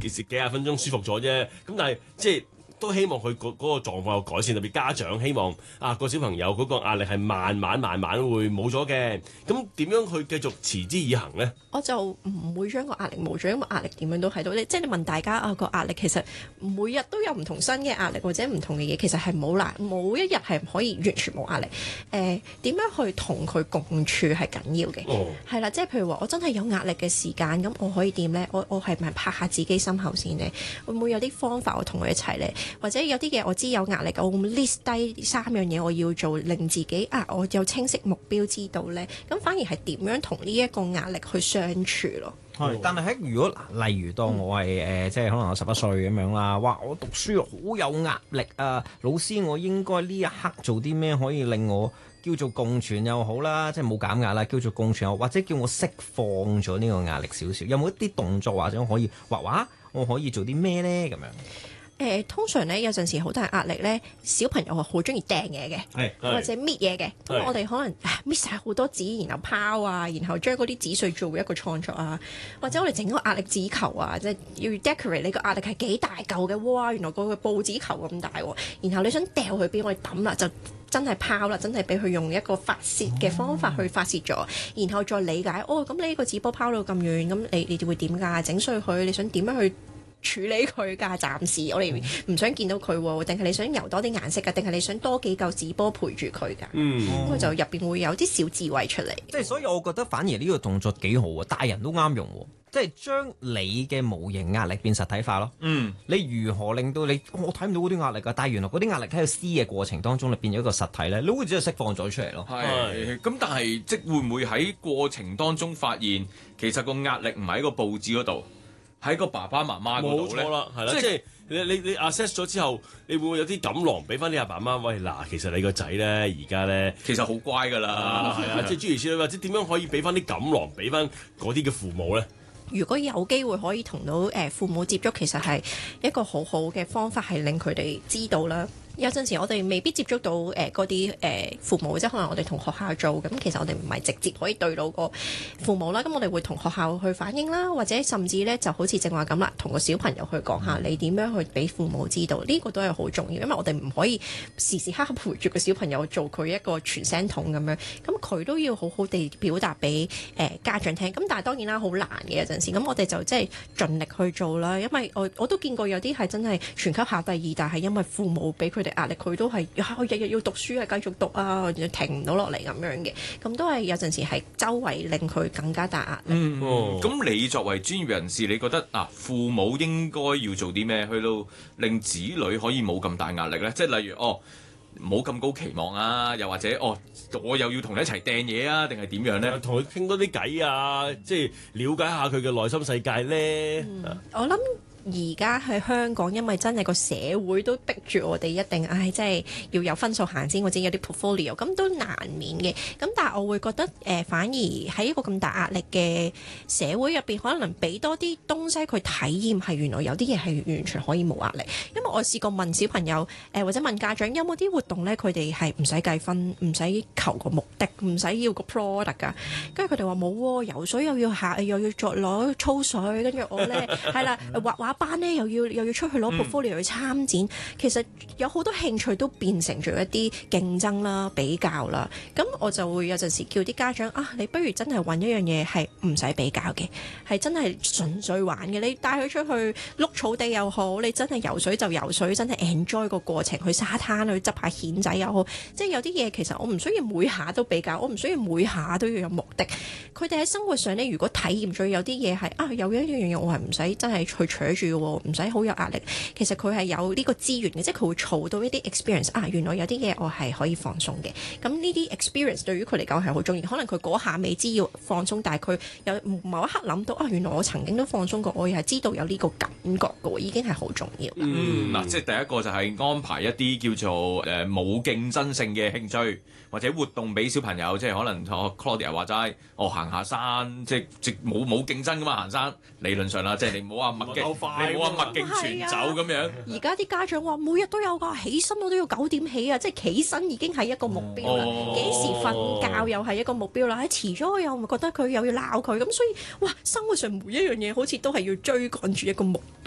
幾廿分鐘舒服咗啫。咁但係即係都希望佢嗰個狀況有改善，特別家長希望個小朋友嗰個壓力係慢慢會冇咗嘅。咁點樣去繼續持之以恆呢？ 我就唔會將個壓力冇咗，因為壓力點樣都喺度。即係你問大家個壓力其實每日都有唔同新嘅壓力或者唔同嘅嘢，其實係冇一日係可以完全冇壓力。點樣去同佢共處係緊要嘅。係啦，即係譬如話我真係有壓力嘅時間，咁我可以點呢？我係咪拍下自己心口先呢？會唔會有啲方法我同佢一齊呢？或者有啲嘢我知有壓力，我會 list 低3樣嘢我要做，令自己我有清晰目標知道呢。咁反而係點樣同呢一個壓力去相處咯。 但係如果例如當我係即係可能我11歲咁樣啦，哇！我讀書好有壓力啊，老師我應該呢一刻做啲咩可以令我叫做共存又好啦，即係冇減壓啦，叫做共存又好，或者叫我釋放咗呢個壓力少少，有冇一啲動作或者可以畫畫，我可以做啲咩呢？咁樣？ 通常咧有陣時好大壓力咧，小朋友係好中意掟嘢嘅，或者搣嘢嘅。咁我哋可能搣晒好多紙，然後拋啊，然後將嗰啲紙碎做一個創作啊，或者我哋整個壓力紙球啊，即係要 decorate 你個壓力係幾大嚿嘅，哇！原來個報紙球咁大喎，然後你想掉去邊，我哋抌啦就真係拋啦，真係俾佢用一個發泄嘅方法去發泄咗，然後再理解咁你呢個紙波拋到咁遠，咁你會點㗎？整碎佢，你想點樣去處理佢㗎？暫時我哋唔想見到佢喎，定係你想油多啲顏色㗎？定係你想多幾嚿紙波陪住佢㗎？咁佢就入邊會有啲小智慧出嚟。 即係所以我覺得反而呢個動作幾好啊，大人都啱用喎。即係將你嘅無形壓力變實體化咯。你如何令到你我睇唔到嗰啲壓力㗎？但係原來嗰啲壓力喺個思嘅過程當中，你變咗一個實體咧，你會只係釋放咗出嚟咯。 係咁，但係即會唔會喺過程當中發現，其實個壓力唔係喺個報紙嗰度，喺個爸爸媽媽嗰度咧？冇錯啦，係啦，即係你 assess 咗之後，你會唔會有啲錦囊俾翻啲阿爸媽？喂，嗱，其實你個仔咧而家咧其實好乖㗎啦， 係啊，即係諸如此類，或者點樣可以俾翻啲錦囊俾翻嗰啲嘅父母咧？ 如果有機會可以同到父母接觸，其實係一個好好嘅方法，係令佢哋知道啦。有陣時我哋未必接觸到嗰啲父母，即係可能我哋同學校做，咁其實我哋唔係直接可以對到個父母啦。咁我哋會同學校去反映啦，或者甚至咧就好似正話咁啦，同個小朋友去講下你點樣去俾父母知道，呢個都係好重要，因為我哋唔可以時時刻刻陪住個小朋友做佢一個傳聲筒咁樣，咁佢都要好好地表達俾家長聽。咁但係當然啦，好難嘅有陣時，咁我哋就即係盡力去做啦。因為我都見過有啲係真係全級考第2，但係因為父母俾佢壓力，佢都係日日要讀書，係繼續讀啊，停唔到落嚟咁樣嘅，咁都係有陣時係周圍令佢更加大壓力。 咁你作為專業人士，你覺得父母應該要做啲咩去到令子女可以冇咁大壓力呢？即係例如冇咁高期望啊，又或者我又要同你一齊掟嘢啊，定係點樣呢？ 同佢傾多啲偈啊，即係了解下佢嘅內心世界呢。 我諗而家喺香港，因為真係個社會都逼住我哋一定，即係要有分數行先，或者有啲 portfolio，咁都難免嘅。咁但係我會覺得反而喺一個咁大壓力嘅社會入邊，可能俾多啲東西佢體驗，係原來有啲嘢係完全可以冇壓力。因為我試過問小朋友或者問家長有冇啲活動咧，佢哋係唔使計分，唔使求個目的，唔使要個 product 㗎。跟住佢哋話冇喎，游水又要再攞操水，跟住我咧係啦畫畫班咧又要出去攞 portfolio 去參展，其實有好多興趣都變成咗一啲競爭啦、比較啦。咁我就會有陣時叫啲家長你不如真係揾一樣嘢係唔使比較嘅，係真係純粹玩嘅。你帶佢出去碌草地又好，你真係游水就游水，真係 enjoy 個過程，去沙灘去執下蜆仔又好。即係有啲嘢其實我唔需要每下都比較，我唔需要每下都要有目的。佢哋喺生活上呢，如果體驗咗有啲嘢係有一樣嘢我係唔使真係去扯住，唔使好有壓力，其實佢係有呢個資源嘅，即係佢會儲到一啲 experience。原來有啲嘢我係可以放鬆嘅。咁呢啲 experience 對於佢嚟講係好重要。可能佢嗰下未知要放鬆，但係佢有某一刻諗到原來我曾經都放鬆過，我又係知道有呢個感覺嘅，已經係好重要。 即係第一個就係安排一啲叫做冇競爭性嘅興趣或者活動俾小朋友，即係可能Claudia 話齋，行下山，即係冇競爭噶嘛，行山理論上啦，即係你唔好話物競全走咁樣。 而家啲家長話每日都有㗎，起身我都要9點起啊，即係起身已經係一個目標啦。幾時瞓覺又係一個目標啦。遲咗又唔覺得佢又要鬧佢，咁所以生活上每一樣嘢好似都係要追趕住一個目標。